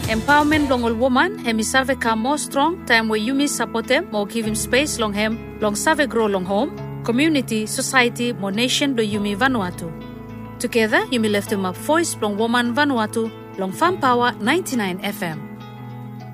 Empowerment long all woman, hemi save ka more strong, time where Yumi support him, more give him space long him, long save grow long home, community, society, more nation do Yumi Vanuatu. Together, Yumi left him up voice long woman Vanuatu, long Farm Power 99 FM.